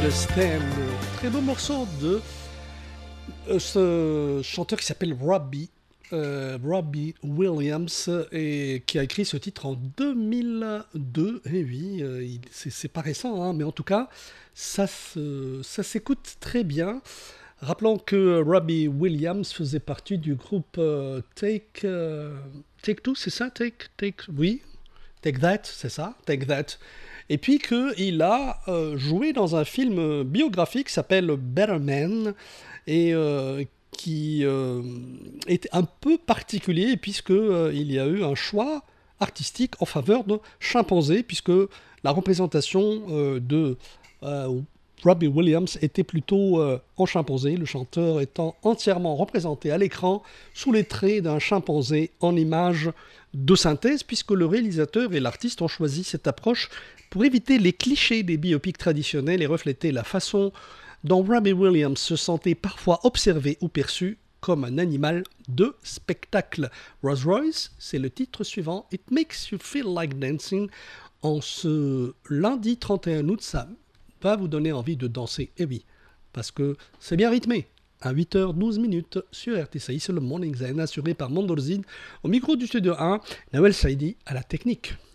Stand, très beau morceau de ce chanteur qui s'appelle Robbie Williams et qui a écrit ce titre en 2002. Et oui, c'est pas récent, hein, mais en tout cas, ça s'écoute très bien. Rappelons que Robbie Williams faisait partie du groupe Take Two, c'est ça? Oui, Take That, c'est ça? Take That. Et puis qu'il a joué dans un film biographique qui s'appelle Better Man et qui est un peu particulier puisque il y a eu un choix artistique en faveur de chimpanzés puisque la représentation de Robbie Williams était plutôt en chimpanzé, le chanteur étant entièrement représenté à l'écran sous les traits d'un chimpanzé en image de synthèse, puisque le réalisateur et l'artiste ont choisi cette approche pour éviter les clichés des biopics traditionnels et refléter la façon dont Robbie Williams se sentait parfois observé ou perçu comme un animal de spectacle. Rolls Royce, c'est le titre suivant, It Makes You Feel Like Dancing. En ce lundi 31 août, ça va vous donner envie de danser, et oui, parce que c'est bien rythmé. À 8h12 sur RTCI, c'est le Morning Zen, assuré par Mondorzine, au micro du Studio 1, Nawel Saidi à la technique.